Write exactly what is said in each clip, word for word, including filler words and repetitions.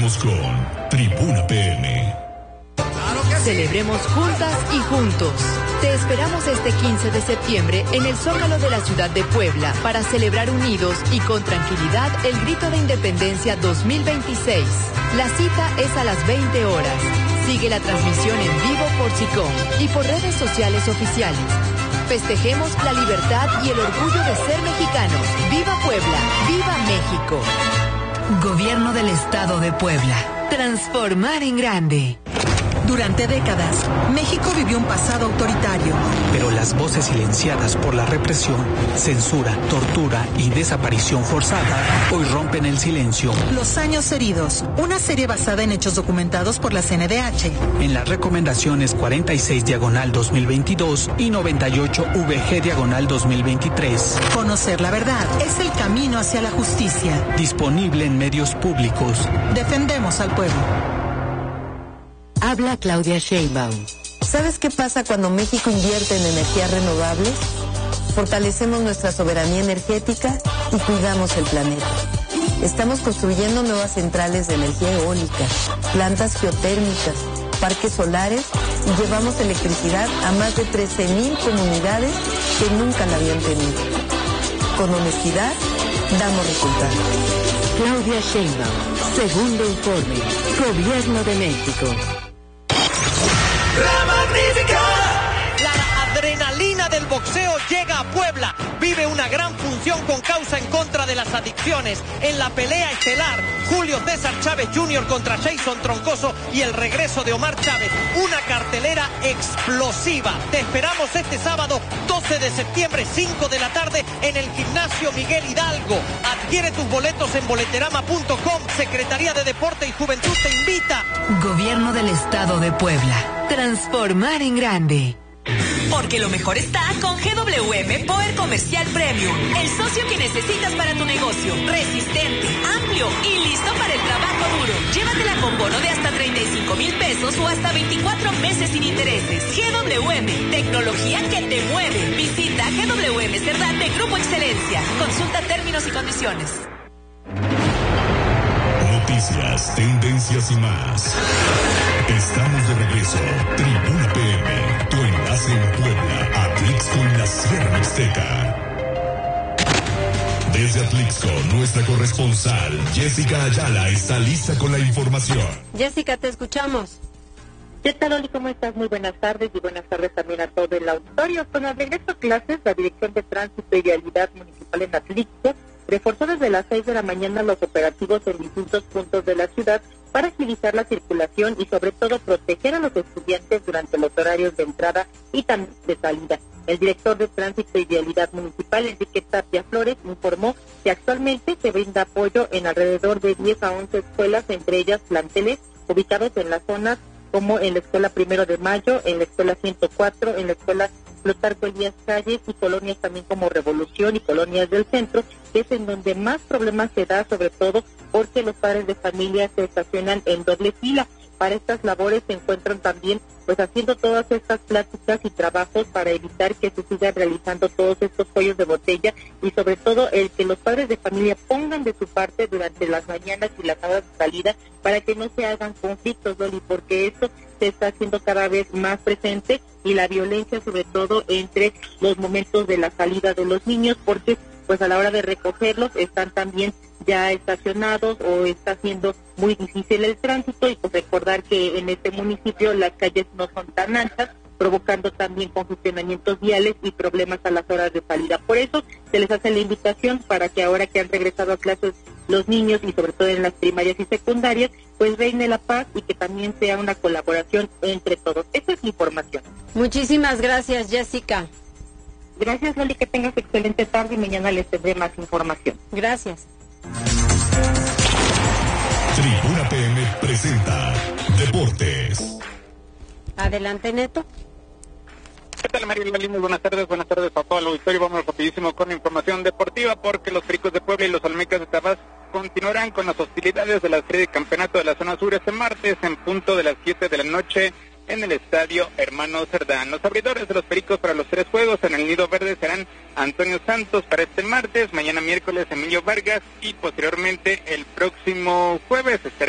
Regresamos con Tribuna P M. Celebremos juntas y juntos. Te esperamos este quince de septiembre en el Zócalo de la ciudad de Puebla para celebrar unidos y con tranquilidad el Grito de Independencia dos mil veintiséis. La cita es a las veinte horas. Sigue la transmisión en vivo por SICOM y por redes sociales oficiales. Festejemos la libertad y el orgullo de ser mexicanos. ¡Viva Puebla! ¡Viva México! Gobierno del Estado de Puebla. Transformar en grande. Durante décadas, México vivió un pasado autoritario. Pero las voces silenciadas por la represión, censura, tortura y desaparición forzada hoy rompen el silencio. Los años heridos, una serie basada en hechos documentados por la C N D H. En las recomendaciones cuarenta y seis diagonal dos mil veintidós y noventa y ocho V G diagonal dos mil veintitrés. Conocer la verdad es el camino hacia la justicia. Disponible en medios públicos. Defendemos al pueblo. Habla Claudia Sheinbaum. ¿Sabes qué pasa cuando México invierte en energías renovables? Fortalecemos nuestra soberanía energética y cuidamos el planeta. Estamos construyendo nuevas centrales de energía eólica, plantas geotérmicas, parques solares y llevamos electricidad a más de trece mil comunidades que nunca la habían tenido. Con honestidad, damos resultados. Claudia Sheinbaum, segundo informe, Gobierno de México. La Magnífica. La adrenalina del boxeo llega a Puebla. Vive una gran función con causa en contra de las adicciones. En la pelea estelar, Julio César Chávez junior contra Jason Troncoso y el regreso de Omar Chávez. Una cartelera explosiva. Te esperamos este sábado doce de septiembre, cinco de la tarde, en el Gimnasio Miguel Hidalgo. Adquiere tus boletos en boleterama punto com. Secretaría de Deporte y Juventud te invita. Gobierno del Estado de Puebla. Transformar en grande. Porque lo mejor está con G W M Power Comercial Premium. El socio que necesitas para tu negocio. Resistente, amplio y listo para el trabajo duro. Llévatela con bono de hasta treinta y cinco mil pesos o hasta veinticuatro meses sin intereses. G W M, tecnología que te mueve. Visita G W M Cerdán de Grupo Excelencia. Consulta términos y condiciones. Noticias, tendencias y más. Estamos de regreso. Tribuna P M, tu enlace en Puebla, Atlixco y la Sierra Mixteca. Desde Atlixco, nuestra corresponsal Jessica Ayala está lista con la información. Jessica, te escuchamos. ¿Qué tal, Oli? ¿Cómo estás? Muy buenas tardes y buenas tardes también a todo el auditorio. Con el regreso a clases, la Dirección de Tránsito y Vialidad Municipal en Atlixco reforzó desde las seis de la mañana los operativos en distintos puntos de la ciudad para agilizar la circulación y sobre todo proteger a los estudiantes durante los horarios de entrada y también de salida. El director de Tránsito y Vialidad Municipal, Enrique Tapia Flores, informó que actualmente se brinda apoyo en alrededor de diez a once escuelas, entre ellas planteles ubicados en las zonas como en la Escuela Primero de Mayo, en la Escuela ciento cuatro, en la Escuela Plutarco Elías Calles y colonias también como Revolución y colonias del centro, que es en donde más problemas se da, sobre todo porque los padres de familia se estacionan en doble fila. Para estas labores se encuentran también pues haciendo todas estas pláticas y trabajos para evitar que se sigan realizando todos estos cuellos de botella y sobre todo el que los padres de familia pongan de su parte durante las mañanas y las horas de salida para que no se hagan conflictos, Loli, porque esto se está haciendo cada vez más presente y la violencia sobre todo entre los momentos de la salida de los niños, porque pues a la hora de recogerlos están también ya estacionados o está siendo muy difícil el tránsito y pues recordar que en este municipio las calles no son tan anchas, provocando también congestionamientos viales y problemas a las horas de salida. Por eso se les hace la invitación para que ahora que han regresado a clases los niños y sobre todo en las primarias y secundarias, pues reine la paz y que también sea una colaboración entre todos. Esa es la información. Muchísimas gracias, Jessica. Gracias, Loli, que tengas excelente tarde y mañana les tendré más información. Gracias. Tribuna P M presenta Deportes. Adelante, Neto. ¿Qué tal, María Lali? Muy buenas tardes, buenas tardes a todo el auditorio. Vamos rapidísimo con información deportiva porque los Pericos de Puebla y los Olmecas de Tabasco continuarán con las hostilidades de la serie de campeonato de la zona sur este martes en punto de las siete de la noche en el estadio Hermano Cerdán. Los abridores de los Pericos para los tres juegos en el Nido Verde serán Antonio Santos para este martes, mañana miércoles Emilio Vargas y posteriormente el próximo jueves estará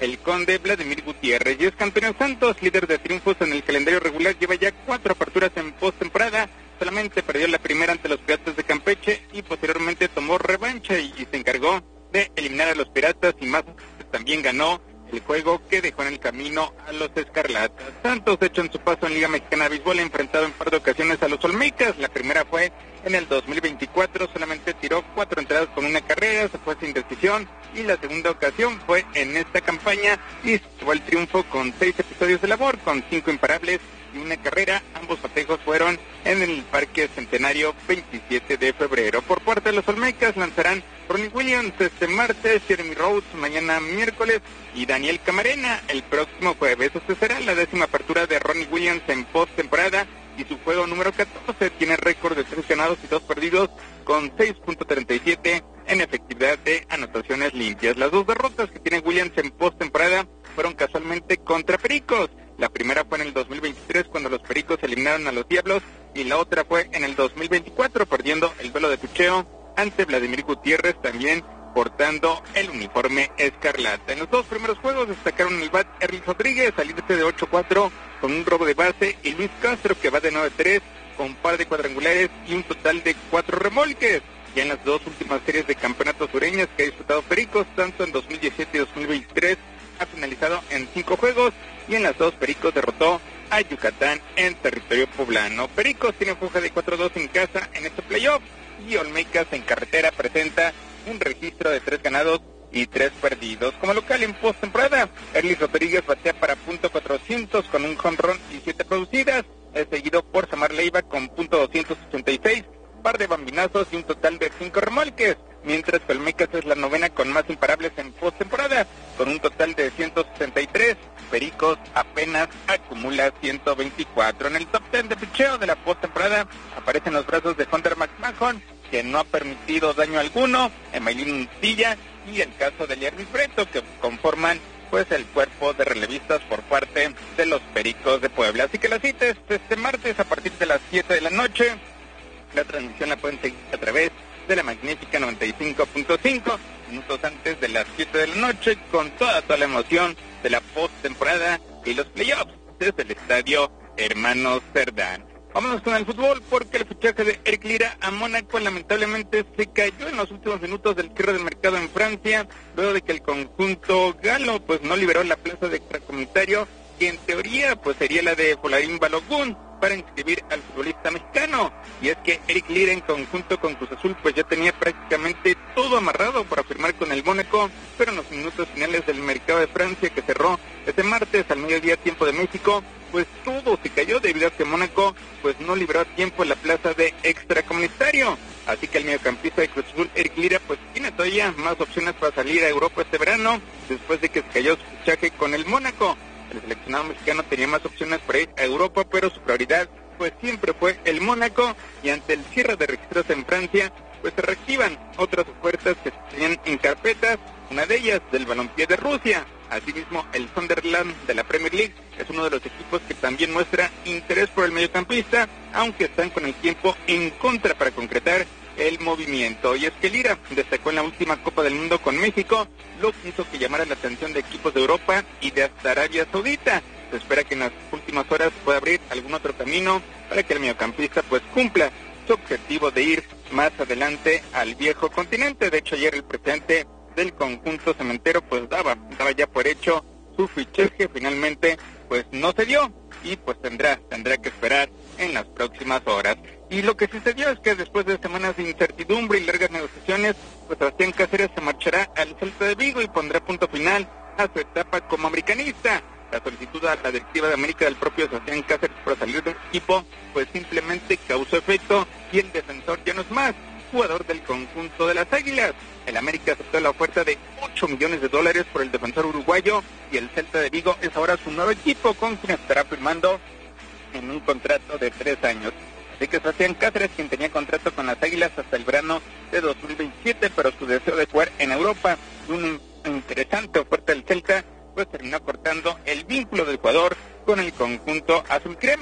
el conde Vladimir Gutiérrez. Y es campeón Santos, líder de triunfos en el calendario regular, lleva ya cuatro aperturas en postemporada. Solamente perdió la primera ante los Piratas de Campeche y posteriormente tomó revancha y, y se encargó de eliminar a los Piratas, y más también ganó el juego que dejó en el camino a los Escarlatas. Santos, de hecho, en su paso en Liga Mexicana de Béisbol, ha enfrentado en par de ocasiones a los Olmecas. La primera fue en el dos mil veinticuatro, solamente tiró cuatro entradas con una carrera, se fue sin decisión, y la segunda ocasión fue en esta campaña y tuvo el triunfo con seis episodios de labor, con cinco imparables y una carrera. Ambos batejos fueron en el Parque Centenario veintisiete de febrero. Por parte de los Olmecas lanzarán Ronnie Williams este martes, Jeremy Rhodes mañana miércoles y Daniel Camarena el próximo jueves. Esta será la décima apertura de Ronnie Williams en postemporada y su juego número catorce. Tiene récord de tres ganados y dos perdidos con seis punto treinta y siete en efectividad de anotaciones limpias. Las dos derrotas que tiene Williams en postemporada fueron casualmente contra Pericos. La primera fue en el dos mil veintitrés, cuando los Pericos eliminaron a los Diablos, y la otra fue en el dos mil veinticuatro, perdiendo el duelo de picheo ante Vladimir Gutiérrez, también portando el uniforme escarlata. En los dos primeros juegos destacaron el bat Erlis Rodríguez, al irse de ocho cuatro con un robo de base, y Luis Castro, que va de nueve tres con un par de cuadrangulares y un total de cuatro remolques. Ya en las dos últimas series de campeonatos sureñas que ha disputado Pericos, tanto en dos mil diecisiete y dos mil veintitrés, ha finalizado en cinco juegos, y en las dos Pericos derrotó a Yucatán en territorio poblano. Pericos tiene fuga de cuatro dos en casa en este playoff, y Olmecas en carretera presenta un registro de tres ganados y tres perdidos. Como local en postemporada, Erlis Rodríguez batea para punto cuatrocientos con un home run y siete producidas, es seguido por Samar Leiva con punto doscientos ochenta y seis, par de bambinazos y un total de cinco remolques, mientras que Olmecas es la novena con más imparables en postemporada, con un total de ciento sesenta y tres. Pericos apenas acumula ciento veinticuatro. En el top diez de picheo de la postemporada aparecen los brazos de Hunter McMahon, que no ha permitido daño alguno, Emailín Uncilla y el caso de Jervis Breto, que conforman pues el cuerpo de relevistas por parte de los Pericos de Puebla. Así que la cita es este martes a partir de las siete de la noche. La transmisión la pueden seguir a través de la magnífica noventa y cinco punto cinco, minutos antes de las siete de la noche, con toda, toda la emoción de la postemporada y los playoffs desde el estadio Hermanos Cerdán. Vámonos con el fútbol, porque el fichaje de Eric Lira a Mónaco lamentablemente se cayó en los últimos minutos del cierre del mercado en Francia, luego de que el conjunto galo pues no liberó la plaza de extracomunitario, que en teoría pues sería la de Folarín Balogun, para inscribir al futbolista mexicano. Y es que Eric Lira, en conjunto con Cruz Azul, pues ya tenía prácticamente todo amarrado para firmar con el Mónaco, pero en los minutos finales del mercado de Francia, que cerró este martes al mediodía tiempo de México, pues todo se cayó debido a que Mónaco pues no liberó a tiempo la plaza de extracomunitario. Así que el mediocampista de Cruz Azul, Eric Lira, pues tiene todavía más opciones para salir a Europa este verano, después de que se cayó su fichaje con el Mónaco. El seleccionado mexicano tenía más opciones para ir a Europa, pero su prioridad pues siempre fue el Mónaco, y ante el cierre de registros en Francia, pues se reactivan otras ofertas que se tenían en carpetas, una de ellas del balompié de Rusia. Asimismo, el Sunderland de la Premier League es uno de los equipos que también muestra interés por el mediocampista, aunque están con el tiempo en contra para concretar el movimiento. Y es que Lira destacó en la última Copa del Mundo con México, lo que hizo que llamara la atención de equipos de Europa y de hasta Arabia Saudita. Se espera que en las últimas horas pueda abrir algún otro camino para que el mediocampista pues cumpla su objetivo de ir más adelante al viejo continente. De hecho, ayer el presidente del conjunto cementero pues daba, daba ya por hecho su fichaje. Finalmente pues no se dio, y pues tendrá, tendrá que esperar en las próximas horas. Y lo que sucedió es que después de semanas de incertidumbre y largas negociaciones, pues Sebastián Cáceres se marchará al Celta de Vigo y pondrá punto final a su etapa como americanista. La solicitud a la directiva de América del propio Sebastián Cáceres para salir del equipo pues simplemente causó efecto, y el defensor ya no es más jugador del conjunto de las Águilas. El América aceptó la oferta de ocho millones de dólares por el defensor uruguayo, y el Celta de Vigo es ahora su nuevo equipo, con quien estará firmando en un contrato de tres años. Así que Sebastián Cáceres, quien tenía contrato con las Águilas hasta el verano de dos mil veintisiete, pero su deseo de jugar en Europa, una interesante oferta del Celta, pues terminó cortando el vínculo del jugador con el conjunto azul crema.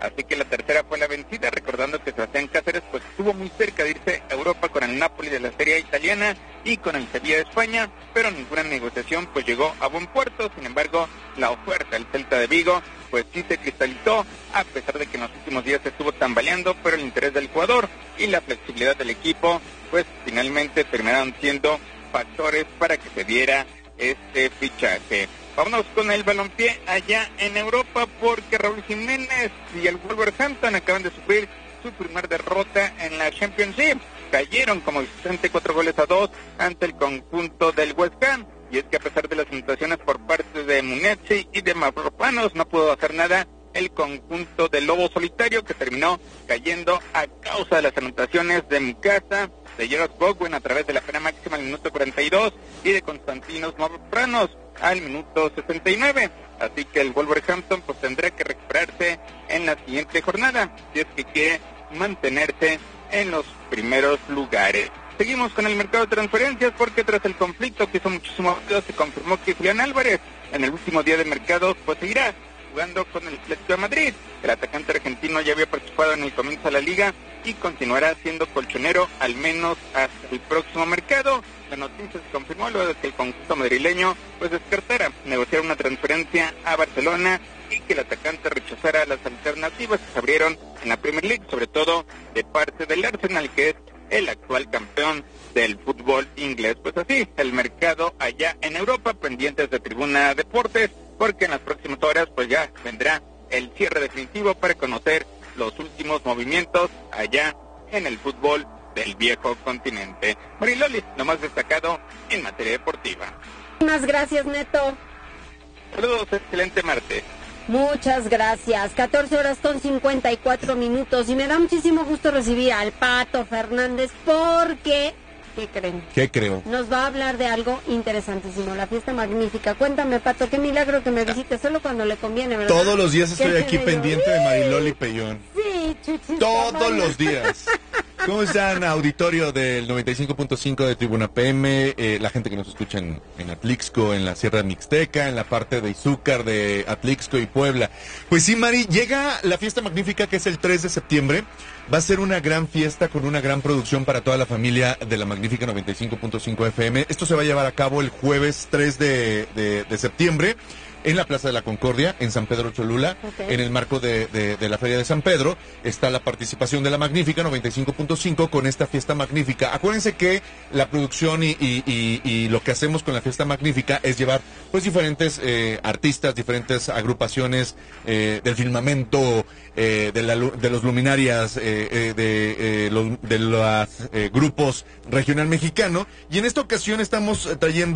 así que la tercera fue la vencida, recordando que Sebastián Cáceres pues estuvo muy cerca de irse a Europa con el Napoli de la Serie A italiana y con el Sevilla de España, pero ninguna negociación pues llegó a buen puerto. Sin embargo, la oferta del Celta de Vigo pues sí se cristalizó, a pesar de que en los últimos días se estuvo tambaleando, pero el interés del jugador y la flexibilidad del equipo pues finalmente terminaron siendo factores para que se diera este fichaje. Vámonos con el balompié allá en Europa, porque Raúl Jiménez y el Wolverhampton acaban de sufrir su primer derrota en la Championship. Cayeron como visitante cuatro goles a dos ante el conjunto del West Ham. Y es que a pesar de las anotaciones por parte de Munetsi y de Mavropanos, no pudo hacer nada el conjunto del Lobo Solitario, que terminó cayendo a causa de las anotaciones de Mikasa, de Gerard Bowen a través de la pena máxima al minuto cuarenta y dos y de Konstantinos Mavropanos al minuto sesenta y nueve. Así que el Wolverhampton pues tendrá que recuperarse en la siguiente jornada si es que quiere mantenerse en los primeros lugares. Seguimos con el mercado de transferencias, porque tras el conflicto que hizo muchísimo ruido, se confirmó que Julián Álvarez en el último día de mercado pues seguirá jugando con el Atlético de Madrid. El atacante argentino ya había participado en el comienzo de la liga y continuará siendo colchonero al menos hasta el próximo mercado. La noticia se confirmó luego de que el conjunto madrileño pues descartara negociar una transferencia a Barcelona y que el atacante rechazara las alternativas que se abrieron en la Premier League, sobre todo de parte del Arsenal, que es el actual campeón del fútbol inglés. Pues así, el mercado allá en Europa, pendientes de Tribuna Deportes, porque en las próximas horas pues ya vendrá el cierre definitivo para conocer los últimos movimientos allá en el fútbol del viejo continente. Mariloli, lo más destacado en materia deportiva. Muchas gracias, Neto. Saludos, excelente martes. Muchas gracias. catorce horas con cincuenta y cuatro minutos. Y me da muchísimo gusto recibir al Pato Fernández porque... ¿Qué creen? ¿Qué creo? Nos va a hablar de algo interesantísimo, la fiesta magnífica. Cuéntame, Pato, qué milagro que me visite solo cuando le conviene, ¿verdad? Todos los días estoy aquí pendiente de Mariloli Pellón. Sí, chuchita. Todos los días. ¿Cómo están, auditorio del noventa y cinco punto cinco de Tribuna P M? Eh, la gente que nos escucha en, en Atlixco, en la Sierra Mixteca, en la parte de Izúcar, de Atlixco y Puebla. Pues sí, Mari, llega la fiesta magnífica, que es el tres de septiembre. Va a ser una gran fiesta con una gran producción para toda la familia de la magnífica noventa y cinco punto cinco F M. Esto se va a llevar a cabo el jueves tres de, de, de septiembre. En la Plaza de la Concordia, en San Pedro Cholula, okay. En el marco de, de, de la Feria de San Pedro, está la participación de la Magnífica noventa y cinco punto cinco con esta fiesta magnífica. Acuérdense que la producción y, y, y, y lo que hacemos con la fiesta magnífica es llevar pues diferentes eh, artistas, diferentes agrupaciones eh, del firmamento, eh, de, la, de los luminarias, eh, eh, de, eh, los, de los eh, grupos regional mexicano. Y en esta ocasión estamos trayendo